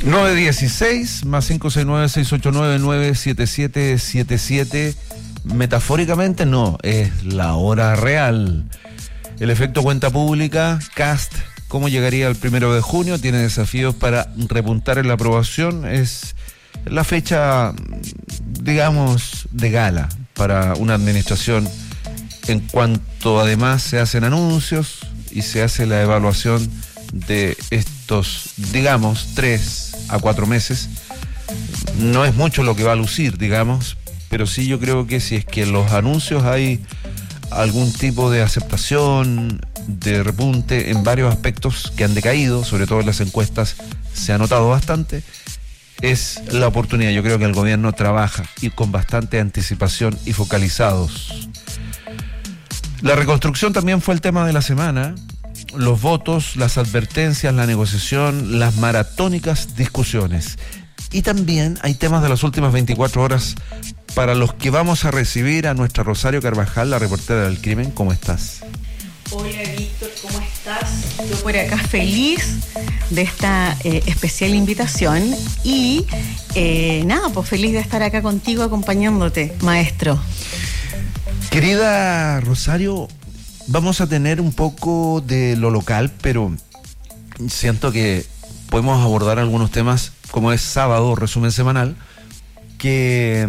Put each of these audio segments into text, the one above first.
916 más 569-689-97777. Metafóricamente no, es la hora real. El efecto cuenta pública, Kast, ¿cómo llegaría el 1 de junio? Tiene desafíos para repuntar en la aprobación. Es la fecha, digamos, de gala para una administración en cuanto además se hacen anuncios y se hace la evaluación de estos, digamos, 3 a 4 meses. No es mucho lo que va a lucir, digamos, pero sí yo creo que si es que en los anuncios hay algún tipo de aceptación, de repunte en varios aspectos que han decaído, sobre todo en las encuestas se ha notado bastante, es la oportunidad. Yo creo que el gobierno trabaja y con bastante anticipación y focalizados. La reconstrucción también fue el tema de la semana. Los votos, las advertencias, la negociación, las maratónicas discusiones. Y también hay temas de las últimas 24 horas para los que vamos a recibir a nuestra Rosario Carvajal, la reportera del crimen. ¿Cómo estás? Hola Víctor, ¿cómo estás? Yo por acá feliz de esta especial invitación y pues feliz de estar acá contigo acompañándote, maestro. Querida Rosario, vamos a tener un poco de lo local, pero siento que podemos abordar algunos temas, como es sábado, resumen semanal, que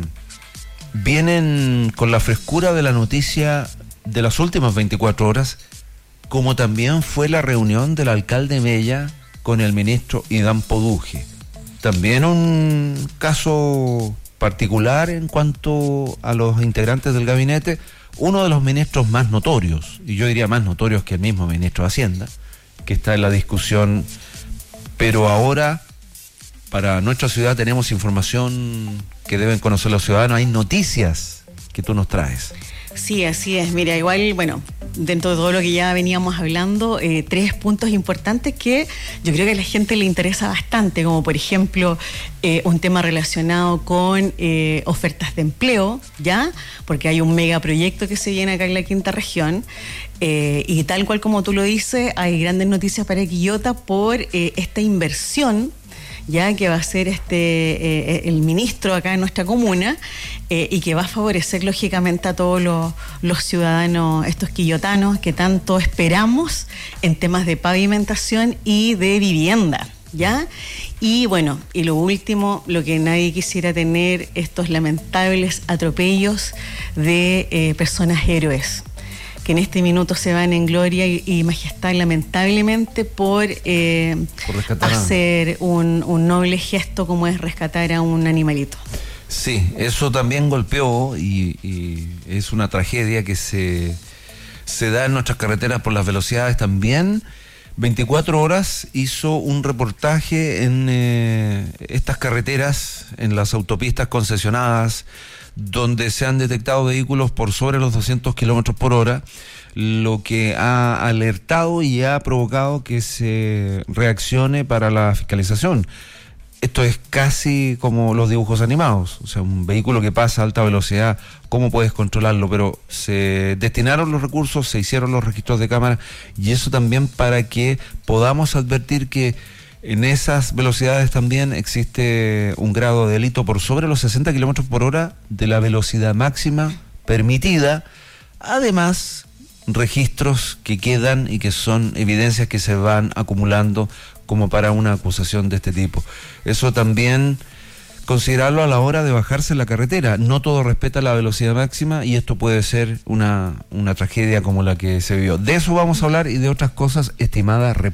vienen con la frescura de la noticia de las últimas 24 horas, como también fue la reunión del alcalde Mella con el ministro Iván Poduje. También un caso particular en cuanto a los integrantes del gabinete, uno de los ministros más notorios, y yo diría más notorios que el mismo ministro de Hacienda, que está en la discusión, pero ahora para nuestra ciudad tenemos información que deben conocer los ciudadanos, hay noticias que tú nos traes. Sí, así es. Mira, igual, bueno, dentro de todo lo que ya veníamos hablando, 3 puntos importantes que yo creo que a la gente le interesa bastante, como por ejemplo un tema relacionado con ofertas de empleo, ¿ya? Porque hay un megaproyecto que se viene acá en la quinta región y tal cual como tú lo dices, hay grandes noticias para Quillota por esta inversión, ya que va a ser el ministro acá en nuestra comuna y que va a favorecer lógicamente a todos los ciudadanos, estos quillotanos que tanto esperamos en temas de pavimentación y de vivienda, ¿ya? Y bueno, y lo último, lo que nadie quisiera tener, estos lamentables atropellos de personas héroes que en este minuto se van en gloria y majestad, lamentablemente, por hacer un noble gesto como es rescatar a un animalito. Sí, eso también golpeó y es una tragedia que se da en nuestras carreteras por las velocidades también. 24 horas hizo un reportaje en estas carreteras, en las autopistas concesionadas, donde se han detectado vehículos por sobre los 200 kilómetros por hora, lo que ha alertado y ha provocado que se reaccione para la fiscalización. Esto es casi como los dibujos animados, o sea, un vehículo que pasa a alta velocidad, ¿cómo puedes controlarlo? Pero se destinaron los recursos, se hicieron los registros de cámara, y eso también para que podamos advertir que en esas velocidades también existe un grado de delito por sobre los 60 kilómetros por hora de la velocidad máxima permitida. Además, registros que quedan y que son evidencias que se van acumulando como para una acusación de este tipo. Eso también considerarlo a la hora de bajarse en la carretera. No todo respeta la velocidad máxima y esto puede ser una tragedia como la que se vio. De eso vamos a hablar y de otras cosas, estimada